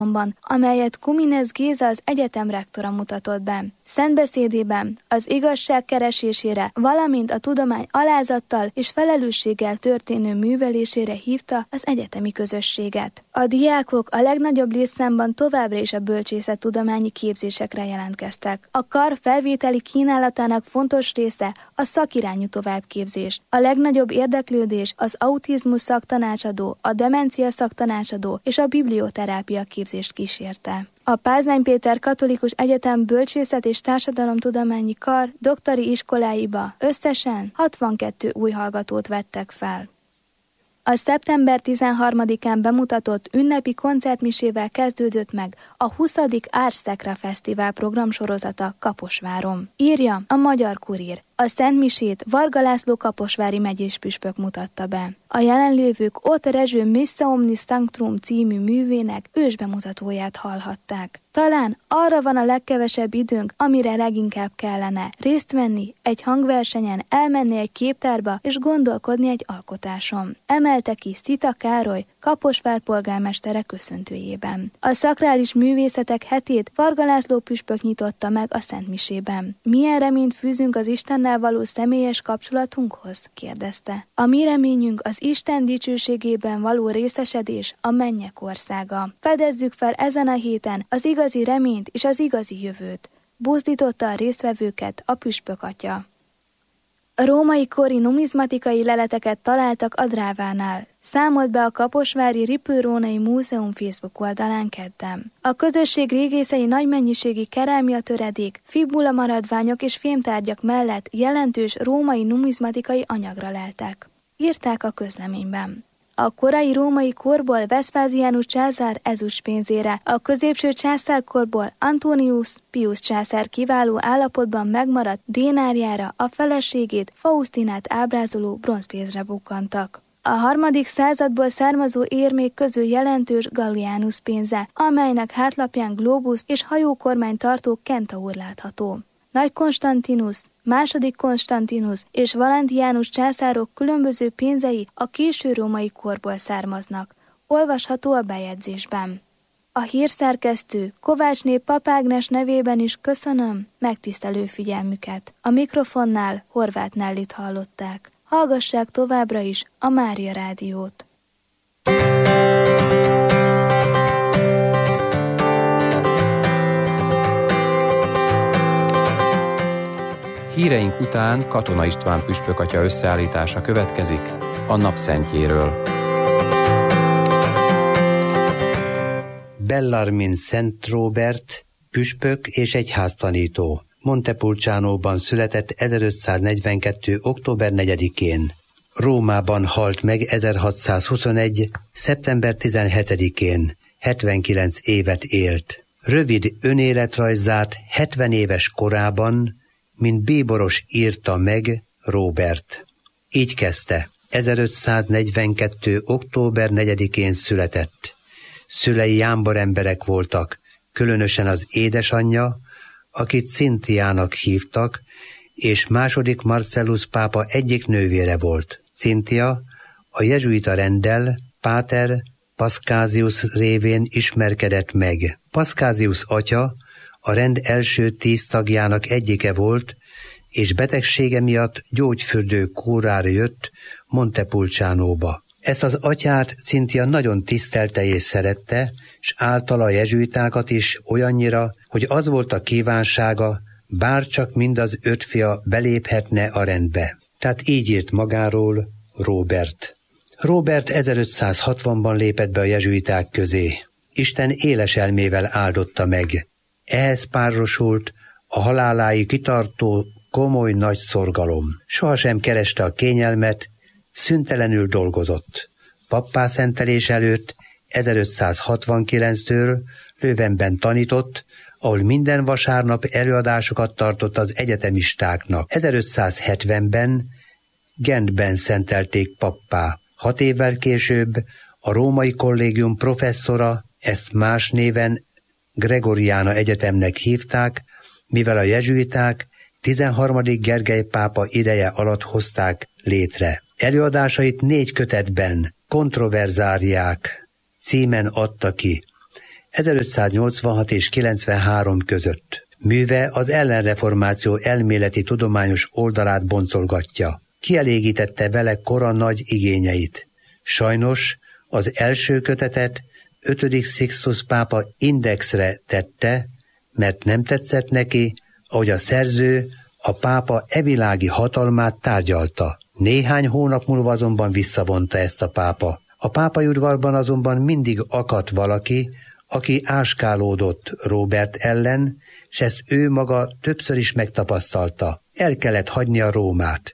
amelyet Kuminez Géza az egyetem rektora mutatott be. Szentbeszédében az igazság keresésére, valamint a tudomány alázattal és felelősséggel történő művelésére hívta az egyetemi közösséget. A diákok a legnagyobb létszámban továbbra is a bölcsészettudományi képzésekre jelentkeztek. A kar felvételi kínálatának fontos része a szakirányú továbbképzés. A legnagyobb érdeklődés az autizmus szaktanácsadó, a demencia szaktanácsadó és a biblioterápia képzést kísérte. A Pázmány Péter Katolikus Egyetem Bölcsészet és Társadalomtudományi Kar doktori iskoláiba összesen 62 új hallgatót vettek fel. A szeptember 13-án bemutatott ünnepi koncertmisével kezdődött meg a 20. Ars Sacra Fesztivál programsorozata Kaposváron. Írja a Magyar Kurír. A szentmisét Varga László kaposvári megyés püspök mutatta be. A jelenlévők Ott Rezső Missa Omnis Sanctorum című művének ősbemutatóját hallhatták. Talán arra van a legkevesebb időnk, amire leginkább kellene részt venni egy hangversenyen, elmenni egy képtárba és gondolkodni egy alkotáson. Emelte ki Szita Károly, Kaposvár polgármestere köszöntőjében. A szakrális művészetek hetét Varga László püspök nyitotta meg a szentmisében. Milyen reményt fűzünk az Istennel való személyes kapcsolatunkhoz? Kérdezte. A mi reményünk az Isten dicsőségében való részesedés, a mennyek országa. Fedezzük fel ezen a héten az igazi reményt és az igazi jövőt. Buzdította a résztvevőket a püspök atya. A római kori numizmatikai leleteket találtak a Drávánál. Számolt be a Kaposvári Ripl-Rónai Múzeum Facebook oldalán kedden. A közösség régészei nagy mennyiségi kerámia töredék, fibula maradványok és fémtárgyak mellett jelentős római numizmatikai anyagra leltek. Írták a közleményben. A korai római korból Vespasianus császár ezüstpénzére, a középső császárkorból Antonius Pius császár kiváló állapotban megmaradt dénárjára a feleségét, Faustinát ábrázoló bronzpénzre bukkantak. A 3. századból származó érmék közül jelentős Gallianus pénze, amelynek hátlapján glóbusz és hajókormány tartó kentaur látható. Nagy Konstantinus, II. Konstantinus és Valentianus császárok különböző pénzei a késő római korból származnak. Olvasható a bejegyzésben. A hírszerkesztő Kovácsné Pap Ágnes nevében is köszönöm megtisztelő figyelmüket. A mikrofonnál Horváth Nellit hallották. Hallgassák továbbra is a Mária Rádiót. Híreink után Katona István püspök atya összeállítása következik a napszentjéről. Bellarmin Szent Róbert püspök és egyháztanító. Montepulcianóban született 1542. október 4-én. Rómában halt meg 1621. szeptember 17-én. 79 évet élt. Rövid önéletrajzát 70 éves korában, mint bíboros írta meg Róbert. Így kezdte. 1542. október 4-én született. Szülei jámbor emberek voltak, különösen az édesanyja, akit Cintiának hívtak, és II. Marcellus pápa egyik nővére volt. Cintia a jezsuita renddel Páter Paschasius révén ismerkedett meg. Paschasius atya a rend első 10 tagjának egyike volt, és betegsége miatt gyógyfürdő kúrára jött Montepulcianóba. Ezt az atyát Cintia nagyon tisztelte és szerette, s általa a jezsuitákat is olyannyira, hogy az volt a kívánsága, bárcsak mind az 5 fia beléphetne a rendbe. Tehát így írt magáról Róbert. Róbert 1560-ban lépett be a jezsuiták közé. Isten éles elmével áldotta meg. Ehhez párosult a haláláig kitartó komoly nagy szorgalom. Sohasem kereste a kényelmet, szüntelenül dolgozott. Pappá szentelés előtt 1569-től Leuvenben tanított, ahol minden vasárnap előadásokat tartott az egyetemistáknak. 1570-ben Gentben szentelték pappá. 6 évvel később a római kollégium professzora, ezt más néven Gregoriana Egyetemnek hívták, mivel a jezsuiták 13. Gergely pápa ideje alatt hozták létre. Előadásait 4 kötetben, Kontroverzáriák címen adta ki. 1586 és 93 között. Műve az ellenreformáció elméleti tudományos oldalát boncolgatja. Kielégítette vele kora nagy igényeit. Sajnos az első kötetet 5. Sixtus pápa indexre tette, mert nem tetszett neki, ahogy a szerző a pápa evilági hatalmát tárgyalta. Néhány hónap múlva azonban visszavonta ezt a pápa. A pápai udvarban azonban mindig akadt valaki, aki áskálódott Róbert ellen, s ezt ő maga többször is megtapasztalta. El kellett hagynia Rómát.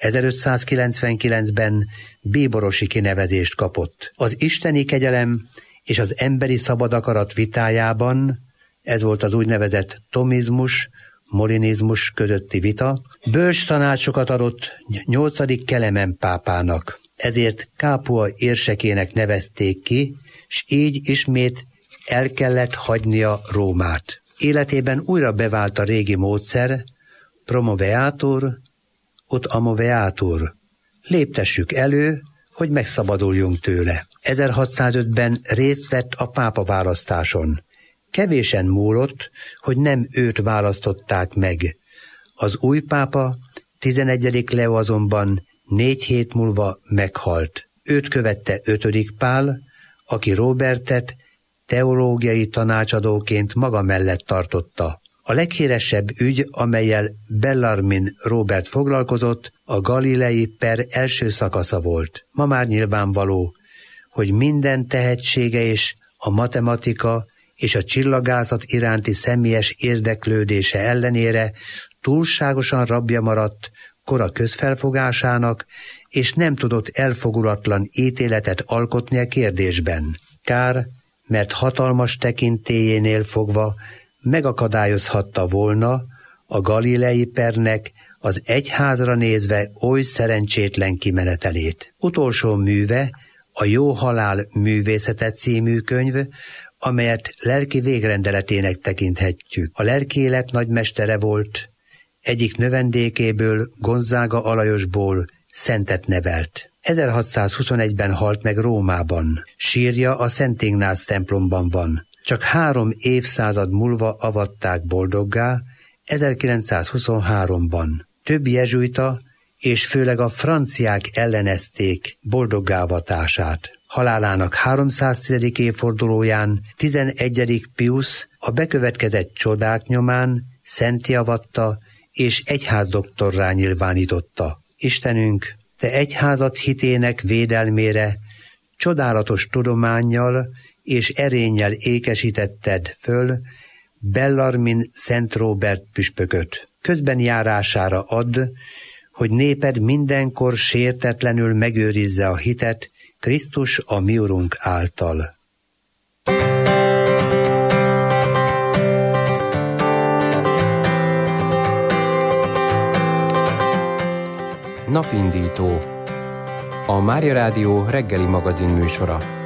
1599-ben bíborosi kinevezést kapott. Az isteni kegyelem és az emberi szabad akarat vitájában, ez volt az úgynevezett tomizmus, molinizmus közötti vita, bölcs tanácsokat adott 8. Kelemen pápának. Ezért Kápua érsekének nevezték ki, s így ismét el kellett hagynia Rómát. Életében újra bevált a régi módszer, promoveatur, ut amoveatur. Léptessük elő, hogy megszabaduljunk tőle. 1605-ben részt vett a pápa választáson. Kevésen múlott, hogy nem őt választották meg. Az új pápa, 11. Leo azonban 4 hét múlva meghalt. Őt követte 5. Pál, aki Róbertet teológiai tanácsadóként maga mellett tartotta. A leghíresebb ügy, amellyel Bellarmin Róbert foglalkozott, a galilei per első szakasza volt. Ma már nyilvánvaló, hogy minden tehetsége és a matematika és a csillagászat iránti személyes érdeklődése ellenére túlságosan rabja maradt kora közfelfogásának, és nem tudott elfogulatlan ítéletet alkotni a kérdésben. Kár, mert hatalmas tekintélyénél fogva megakadályozhatta volna a galilei pernek az egyházra nézve oly szerencsétlen kimenetelét. Utolsó műve a Jó halál művészete című könyv, amelyet lelki végrendeletének tekinthetjük. A lelkiélet nagymestere volt, egyik növendékéből, Gonzaga Alajosból szentet nevelt. 1621-ben halt meg Rómában. Sírja a Szent Ignác templomban van. Csak 3 évszázad múlva avatták boldoggá, 1923-ban. Több jezsuita és főleg a franciák ellenezték boldoggávatását. Halálának 310. évfordulóján 11. Pius a bekövetkezett csodák nyomán szentté avatta és egyházdoktorrá nyilvánította. Istenünk, te egyházad hitének védelmére csodálatos tudománnyal és erénnyel ékesítetted föl Bellarmin Szent Róbert püspököt. Közben járására add, hogy néped mindenkor sértetlenül megőrizze a hitet Krisztus a mi Urunk által. Napindító. A Mária Rádió reggeli magazin műsora.